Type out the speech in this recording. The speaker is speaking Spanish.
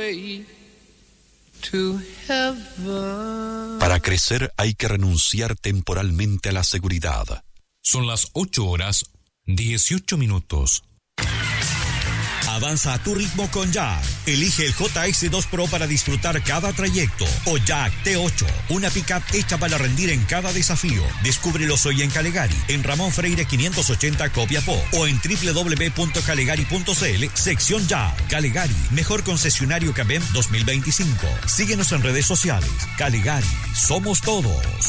way to heaven. Para crecer hay que renunciar temporalmente a la seguridad. Son las 8:18. Avanza a tu ritmo con Jack. Elige el JX2 Pro para disfrutar cada trayecto. O Jack T8, una pickup hecha para rendir en cada desafío. Descúbrelos hoy en Calegari, en Ramón Freire 580 Copiapó, o en www.calegari.cl, sección Jack. Calegari, mejor concesionario Cabem 2025. Síguenos en redes sociales. Calegari, somos todos.